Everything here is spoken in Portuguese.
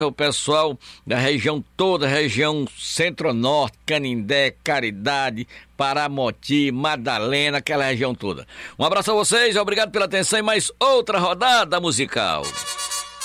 o pessoal da região toda, região Centro-Norte, Canindé, Caridade, Paramoti, Madalena, aquela região toda. Um abraço a vocês, obrigado pela atenção e mais outra rodada musical.